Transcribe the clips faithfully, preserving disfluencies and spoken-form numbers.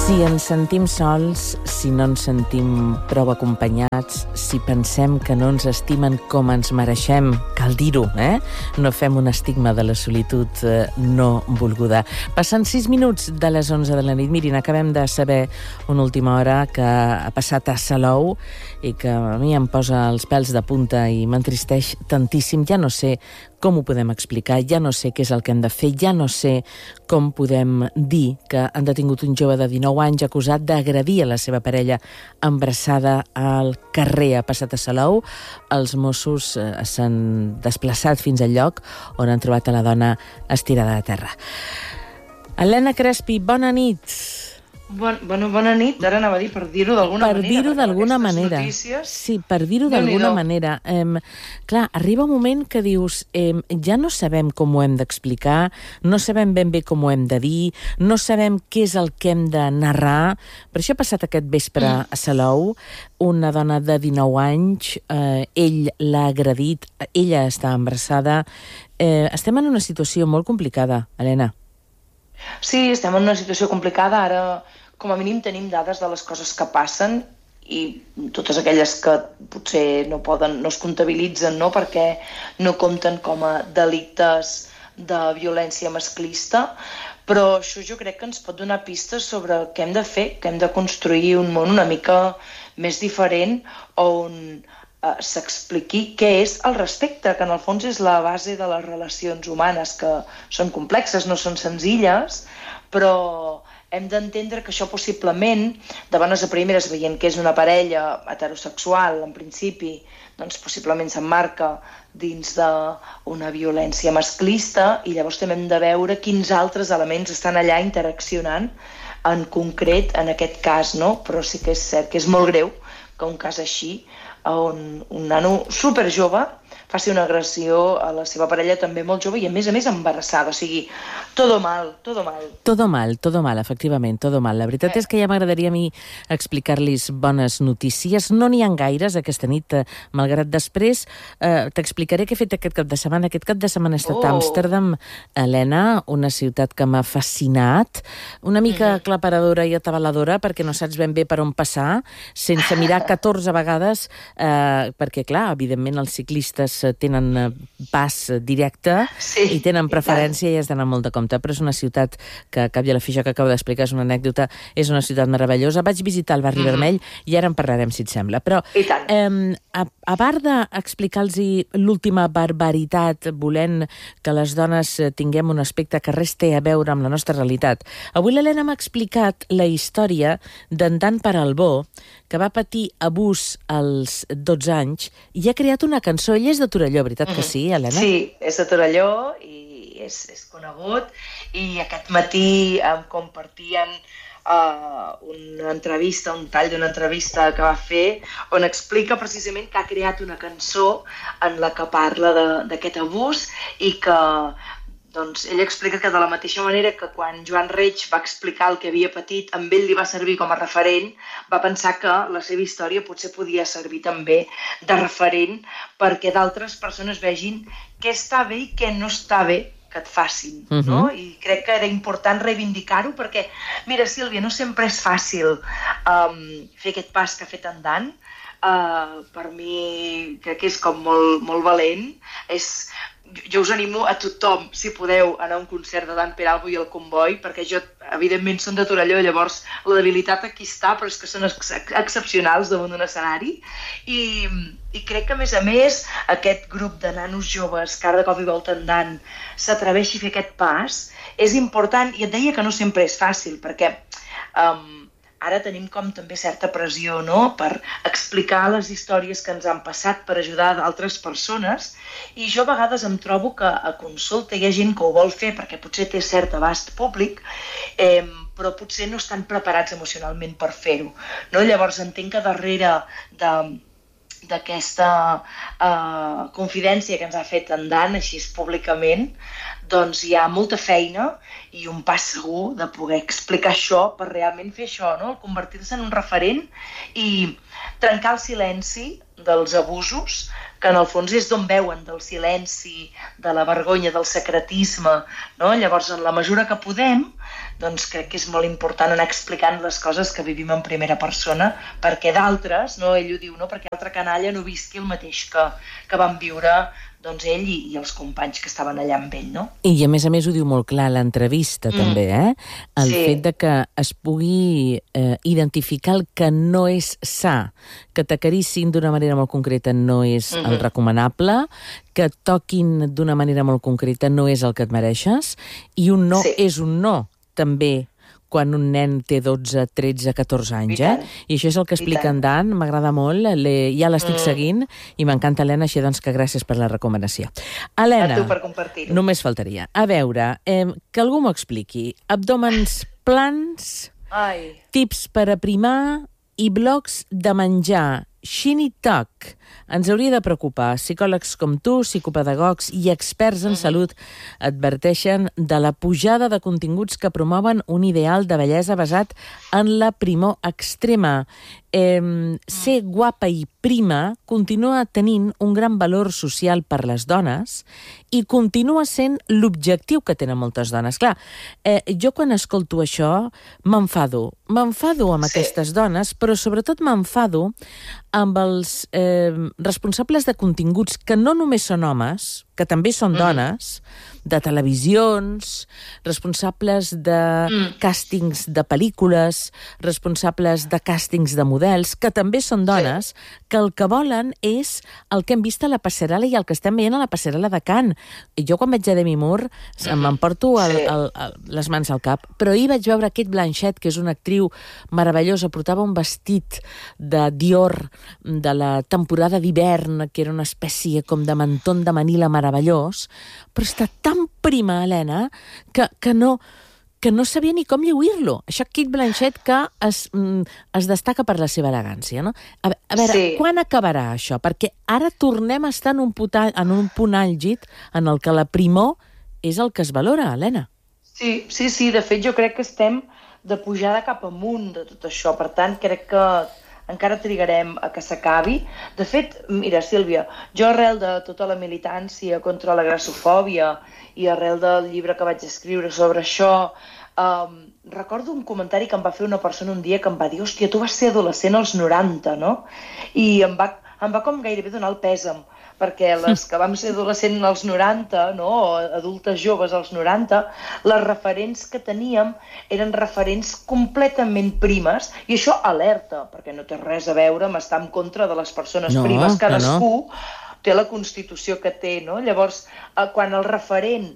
Si ens sentim sols, si no ens sentim prou acompanyats, si pensem que no ens estimen com ens mereixem, cal dir-ho, eh? No fem un estigma de la solitud eh, no volguda. Passen sis minuts de les onze de la nit. Mirin, acabem de saber una última hora que ha passat a Salou i que a mi em posa els pèls de punta i m'entristeix tantíssim. Ja no sé com ho podem explicar, ja no sé què és el que hem de fer, ja no sé com podem dir que han detingut un jove de dinou anys acusat d'agredir a la seva parella embarassada al carrer. Ha passat a Salou. Els Mossos eh, s'han desplaçat fins al lloc on han trobat a la dona estirada a terra. Helena Crespi, bona nit. Bon, bueno, bona nit, ara anava a dir per dir-ho d'alguna per manera. Per dir-ho d'alguna manera. Notícies... Sí, per dir-ho d'alguna manera. Eh, clar, arriba un moment que dius eh, ja no sabem com ho hem d'explicar, no sabem ben bé com ho hem de dir, no sabem què és el que hem de narrar. Per això ha passat aquest vespre mm. a Salou, una dona de dinou anys, eh, ell l'ha agredit, ella està embarassada. Eh, estem en una situació molt complicada, Helena. Sí, estem en una situació complicada. Ara, com a mínim, tenim dades de les coses que passen i totes aquelles que potser no poden, no es comptabilitzen, no? Perquè no compten com a delictes de violència masclista, però això jo crec que ens pot donar pistes sobre què hem de fer, que hem de construir un món una mica més diferent on eh, s'expliqui què és el respecte, que en el fons és la base de les relacions humanes, que són complexes, no són senzilles, però hem d'entendre que això possiblement, de bones a primeres, veient que és una parella heterosexual, en principi, doncs possiblement s'emmarca dins d'una violència masclista i llavors també hem de veure quins altres elements estan allà interaccionant en concret en aquest cas, no? Però sí que és cert que és molt greu que un cas així, on un nano superjove faci una agressió a la seva parella també molt jove i a més a més embarassada, o sigui, todo mal, todo mal. Todo mal, todo mal, efectivament, todo mal. La veritat eh. és que ja m'agradaria a mi explicar-los bones notícies. No n'hi ha gaires aquesta nit, eh, malgrat després eh, t'explicaré què he fet aquest cap de setmana. Aquest cap de setmana he estat oh. a Amsterdam, Helena, una ciutat que m'ha fascinat, una mica mm-hmm. aclaparadora i atabaladora perquè no saps ben bé per on passar, sense mirar catorze vegades, eh, perquè clar, evidentment els ciclistes tenen pas directe sí, i tenen preferència i, i has d'anar molt de compte, però és una ciutat que, cap i a la fi, que acabo d'explicar és una anècdota, és una ciutat meravellosa. Vaig visitar el barri mm-hmm. vermell i ara en parlarem, si et sembla. Però eh, a, a part d'explicar-los l'última barbaritat, volent que les dones tinguem un aspecte que res té a veure amb la nostra realitat, avui l'Helena m'ha explicat la història d'en Dan Peralbó, que va patir abús als dotze anys i ha creat una cançó. Ell és de Torelló, veritat que sí, Helena? Sí, és de Torelló i és, és conegut. I aquest matí em compartien uh, una entrevista, un tall d'una entrevista que va fer, on explica precisament que ha creat una cançó en la que parla d'aquest abús i que doncs, ell explica que de la mateixa manera que quan Joan Reig va explicar el que havia patit, amb ell li va servir com a referent, va pensar que la seva història potser podia servir també de referent perquè d'altres persones vegin què està bé i què no està bé que et facin, uh-huh. no? I crec que era important reivindicar-ho perquè, mira, Sílvia, no sempre és fàcil um, fer aquest pas que ha fet en Dan. Uh, per mi crec que és com molt, molt valent. És... Jo us animo a tothom, si podeu, anar a un concert de Dan Peralbo i el Comboi, perquè jo, evidentment, són de Torelló, llavors la debilitat aquí està, però és que són ex excepcionals damunt d'un escenari. I, I crec que, a més a més, aquest grup de nanos joves que ara de cop i volta en Dan s'atreveixi a fer aquest pas, és important, i et deia que no sempre és fàcil, perquè um, ara tenim com també certa pressió, no?, per explicar les històries que ens han passat, per ajudar d'altres persones, i jo a vegades em trobo que a consulta hi ha gent que ho vol fer perquè potser té cert abast públic, eh, però potser no estan preparats emocionalment per fer-ho, no? Llavors entenc que darrere de d'aquesta uh, confidència que ens ha fet en Dan, així públicament, doncs hi ha molta feina i un pas segur de poder explicar això per realment fer això, no? El convertir-se en un referent i trencar el silenci dels abusos, que en el fons és d'on veuen, del silenci, de la vergonya, del secretisme, no? Llavors, en la mesura que podem, doncs crec que és molt important anar explicant les coses que vivim en primera persona, perquè d'altres, no, ell ho diu, no, perquè altra canalla no visqui el mateix que, que van viure doncs ell i, i els companys que estaven allà amb ell, no? I a més a més ho diu molt clar a l'entrevista, mm. també, eh? El sí. fet de que es pugui eh, identificar el que no és sa, que t'acaricin d'una manera molt concreta no és mm-hmm. el recomanable, que et toquin d'una manera molt concreta no és el que et mereixes, i un no sí. és un no, també, quan un nen té dotze, tretze, catorze anys, eh? I això és el que explica en Dan, m'agrada molt, ja l'estic mm. seguint, i m'encanta, Helena, així doncs que gràcies per la recomanació. Helena, a tu per compartir-ho. Només faltaria. A veure, eh, que algú m'ho expliqui. Abdòmens plans, Ai. tips per aprimar i blocs de menjar. Shinny Talk. Ens hauria de preocupar. Psicòlegs com tu, psicopedagogs i experts en salut adverteixen de la pujada de continguts que promouen un ideal de bellesa basat en la primor extrema. Eh, ser guapa i prima continua tenint un gran valor social per les dones i continua sent l'objectiu que tenen moltes dones. Clar, eh, jo quan escolto això m'enfado. M'enfado amb sí. aquestes dones, però sobretot m'enfado amb els eh, responsables de continguts que no només són homes, que també són mm. dones, de televisions, responsables de mm. càstings de pel·lícules, responsables de càstings de models, que també són dones, sí. que el que volen és el que hem vist a la passarel·la i el que estem veient a la passarel·la de Cannes. Jo quan veig a Demi Moore mm. m'emporto el, sí. el, el, les mans al cap, però ahir vaig veure Cate Blanchett, que és una actriu meravellosa, portava un vestit de Dior de la temporada d'hivern, que era una espècie com de mantón de Manila meravellós, però està tan prima, Helena, que, que, no, que no sabia ni com lluir-lo. Això Cate Blanchett que es, es destaca per la seva elegància, no? A, a veure, sí. quan acabarà això? Perquè ara tornem a estar en un, puta, en un punt àlgid en el que la primor és el que es valora, Helena. Sí, sí, sí. De fet, jo crec que estem de pujada cap amunt de tot això. Per tant, crec que encara trigarem a que s'acabi. De fet, mira, Sílvia, jo arrel de tota la militància contra la grassofòbia i arrel del llibre que vaig escriure sobre això, um, recordo un comentari que em va fer una persona un dia que em va dir, hòstia, tu vas ser adolescent als noranta, no? I em va, em va com gairebé donar el pèsam, perquè les que vam ser adolescents als noranta, no? O adultes joves als noranta, les referents que teníem eren referents completament primes, i això alerta, perquè no té res a veure amb estar en contra de les persones no, primes, cadascú no. té la constitució que té, no? Llavors, quan el referent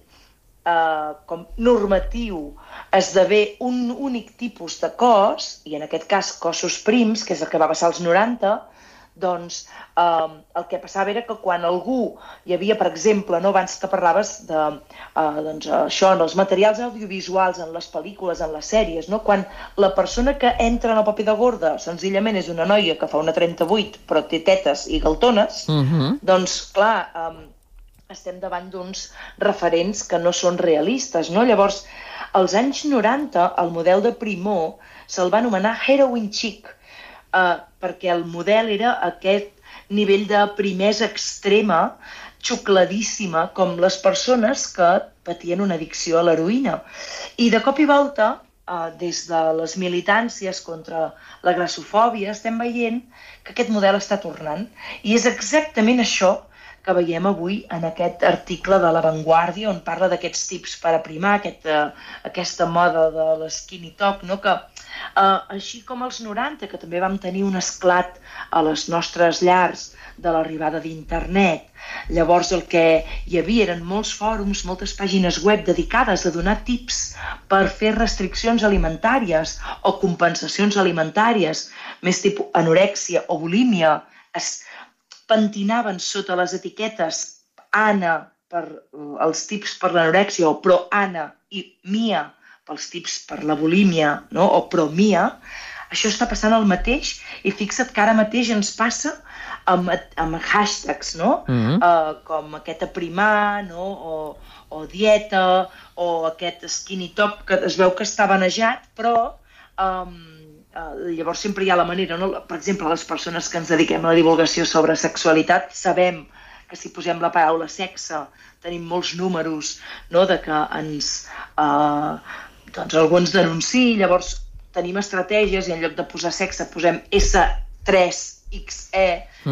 eh, com normatiu esdevé un únic tipus de cos, i en aquest cas cossos prims, que és el que va passar als noranta, doncs eh, el que passava era que quan algú hi havia, per exemple, no, abans que parlaves de eh, doncs, això, en els materials audiovisuals, en les pel·lícules, en les sèries, no? Quan la persona que entra en el paper de gorda senzillament és una noia que fa una trenta-vuit però té tetes i galtones, uh-huh. doncs clar, eh, estem davant d'uns referents que no són realistes, no? Llavors, als anys noranta, el model de primor se'l va anomenar heroin chic, eh, perquè el model era aquest nivell de primesa extrema, xucladíssima, com les persones que patien una addicció a l'heroïna. I de cop i volta, eh, des de les militàncies contra la grassofòbia, estem veient que aquest model està tornant. I és exactament això que veiem avui en aquest article de La Vanguardia, on parla d'aquests tips per aprimar, aquest, uh, aquesta moda de l'eskinny talk, no? Que uh, així com als noranta, que també vam tenir un esclat a les nostres llars de l'arribada d'internet, llavors el que hi havia eren molts fòrums, moltes pàgines web dedicades a donar tips per fer restriccions alimentàries o compensacions alimentàries, més tipus anorèxia o bulímia, es pentinaven sota les etiquetes Anna per els tips per l'anorèxia o pro Anna i Mia pels tips per la bulímia, no? O pro Mia. Això està passant el mateix i fixa't que ara mateix ens passa amb, amb hashtags, no? Mm-hmm. uh, com aquest aprimar, no? o, o dieta, o aquest skinny top que es veu que està banejat, però um, Uh, llavors sempre hi ha la manera, no? Per exemple, les persones que ens dediquem a la divulgació sobre sexualitat sabem que si posem la paraula sexe tenim molts números, no? De que ens uh, doncs algú ens denunciï, llavors tenim estratègies i en lloc de posar sexe posem essa tres ics e,